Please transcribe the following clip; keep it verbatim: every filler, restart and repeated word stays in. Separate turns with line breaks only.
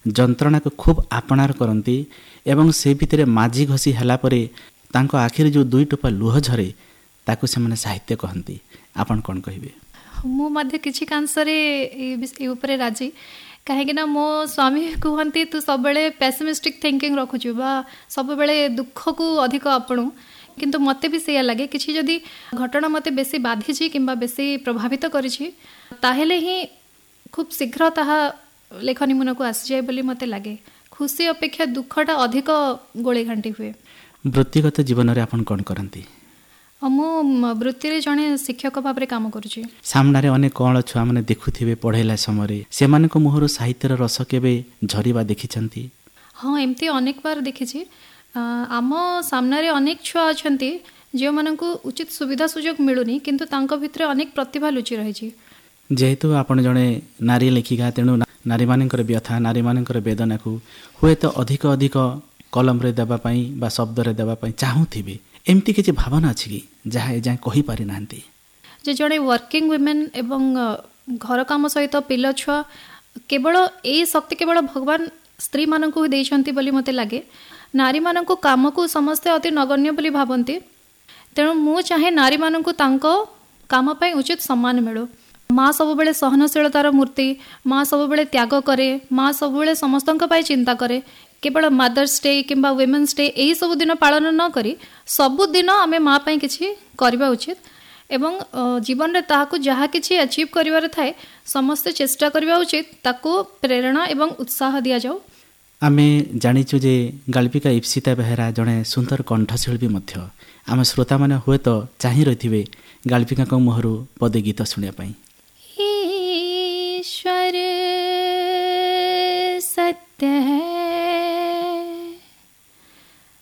ଯନ୍ତ୍ରଣାକୁ ଖୁବ୍ ଆପଣାର କରନ୍ତି ଏବଂ ସେ ଭିତରେ ମାଜି ଘଷି ହେଲା ପରେ ତାଙ୍କ ଆଖିରେ ଯେଉଁ ଦୁଇ ଟୋପା ଲୁହ ଝରେ ତାକୁ ସେମାନେ ସାହିତ୍ୟ କହନ୍ତି। ଆପଣ କ'ଣ କହିବେ?
ମୁଁ ମଧ୍ୟ କିଛି କାଂଶରେ ଏ ଉପରେ ରାଜି, କାହିଁକିନା ମୋ ସ୍ୱାମୀ କୁହନ୍ତି ତୁ ସବୁବେଳେ ପେସିମିଷ୍ଟିକ୍ ଥିଙ୍କିଂ ରଖୁଛୁ ବା ସବୁବେଳେ ଦୁଃଖକୁ ଅଧିକ ଆପଣୁ, କିନ୍ତୁ ମୋତେ ବି ସେଇଆ ଲାଗେ କିଛି ଯଦି ଘଟଣା ମୋତେ ବେଶୀ ବାଧିଛି କିମ୍ବା ବେଶୀ ପ୍ରଭାବିତ କରିଛି ତାହେଲେ ହିଁ ଖୁବ୍ ଶୀଘ୍ର ତାହା ଲେଖନୀ ମୁନକୁ ଆସିଯାଏ ବୋଲି ମୋତେ ଲାଗେ। ଖୁସି ଅପେକ୍ଷା ଦୁଃଖଟା ଅଧିକ ଗୋଳି ଘାଣ୍ଟି ହୁଏ।
ବୃତ୍ତିଗତ ଜୀବନରେ ଆପଣ କ'ଣ କରନ୍ତି?
ମୁଁ ବୃତ୍ତିରେ ଜଣେ ଶିକ୍ଷକ ଭାବରେ କାମ କରୁଛି।
ସାମ୍ନାରେ ଅନେକ କଅଁଳ ଛୁଆମାନେ ଦେଖୁଥିବେ ପଢ଼ାଇଲା ସମୟରେ, ସେମାନଙ୍କ ମୁହଁରୁ ସାହିତ୍ୟର ରସ କେବେ ଝରିବା ଦେଖିଛନ୍ତି?
ହଁ, ଏମିତି ଅନେକ ବାର ଦେଖିଛି। ଆମ ସାମ୍ନାରେ ଅନେକ ଛୁଆ ଅଛନ୍ତି ଯେଉଁମାନଙ୍କୁ ଉଚିତ ସୁବିଧା ସୁଯୋଗ ମିଳୁନି, କିନ୍ତୁ ତାଙ୍କ ଭିତରେ ଅନେକ ପ୍ରତିଭା ଲୁଚି ରହିଛି।
ଯେହେତୁ ଆପଣ ଜଣେ ନାରୀ ଲେଖିକା, ତେଣୁ ନାରୀମାନଙ୍କର ବ୍ୟଥା, ନାରୀମାନଙ୍କର ବେଦନାକୁ ହୁଏତ ଅଧିକ ଅଧିକ କଲମରେ ଦେବା ପାଇଁ ବା ଶବ୍ଦରେ ଦେବା ପାଇଁ ଚାହୁଁଥିବେ। ଏମିତି କିଛି ଭାବନା ଅଛି କି ଯାହା ଏଯାଏଁ କହିପାରି ନାହାନ୍ତି?
ଯେ ଜଣେ ୱାର୍କିଂ ୱିମେନ୍ ଏବଂ ଘର କାମ ସହିତ ପିଲା ଛୁଆ, କେବଳ ଏଇ ଶକ୍ତି କେବଳ ଭଗବାନ ସ୍ତ୍ରୀମାନଙ୍କୁ ଦେଇଛନ୍ତି ବୋଲି ମୋତେ ଲାଗେ। ନାରୀମାନଙ୍କୁ କାମକୁ ସମସ୍ତେ ଅତି ନଗଣ୍ୟ ବୋଲି ଭାବନ୍ତି, ତେଣୁ ମୁଁ ଚାହେଁ ନାରୀମାନଙ୍କୁ ତାଙ୍କ କାମ ପାଇଁ ଉଚିତ ସମ୍ମାନ ମିଳୁ। ମା ସବୁବେଳେ ସହନଶୀଳତାର ମୂର୍ତ୍ତି, ମା ସବୁବେଳେ ତ୍ୟାଗ କରେ, ମା ସବୁବେଳେ ସମସ୍ତଙ୍କ ପାଇଁ ଚିନ୍ତା କରେ। କେବଳ ମଦର୍ସ ଡେ କିମ୍ବା ୱିମେନ୍ସ ଡେ ଏହିସବୁ ଦିନ ପାଳନ ନ କରି ସବୁଦିନ ଆମେ ମା ପାଇଁ କିଛି କରିବା ଉଚିତ ଏବଂ ଜୀବନରେ ତାହାକୁ ଯାହା କିଛି ଆଚିଭ୍ କରିବାର ଥାଏ ସମସ୍ତେ ଚେଷ୍ଟା କରିବା ଉଚିତ, ତାକୁ ପ୍ରେରଣା ଏବଂ ଉତ୍ସାହ ଦିଆଯାଉ।
ଆମେ ଜାଣିଛୁ ଯେ ଗାଳ୍ପିକା ଇପ୍ସିତା ବେହେରା ଜଣେ ସୁନ୍ଦର କଣ୍ଠଶିଳ୍ପୀ ମଧ୍ୟ। ଆମ ଶ୍ରୋତାମାନେ ହୁଏତ ଚାହିଁ ରହିଥିବେ ଗାଳ୍ପିକାଙ୍କ ମୁହଁରୁ ପଦେ ଗୀତ ଶୁଣିବା ପାଇଁ।